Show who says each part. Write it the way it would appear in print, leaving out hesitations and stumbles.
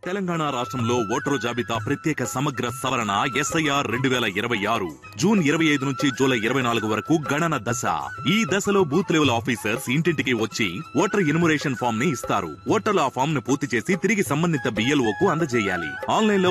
Speaker 1: తెలంగాణ రాష్ట్రంలో ఓటరు జాబితా ప్రత్యేక సమగ్ర సవరణ SIR 2026 జూన్ 25 నుంచి జూలై 24 వరకు గణన దశ. ఈ దశలో బూత్ లెవెల్ ఆఫీసర్స్ ఇంటింటికి వచ్చి ఓటర్ ఎన్యుమరేషన్ ఫామ్ ని ఇస్తారు. ఓటర్లు ఆ ఫామ్ ను పూర్తి చేసి తిరిగి సంబంధిత BLO కు అందజేయాలి. ఆన్లైన్ లో